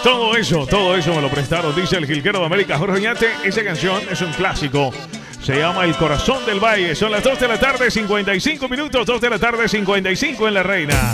Todo eso me lo prestaron, dice el Jilguero de América, Jorge Oñate. Esa canción es un clásico. Se llama El Corazón del Valle. Son las 2 de la tarde, 55 minutos. 2 de la tarde, 55 en La Reina.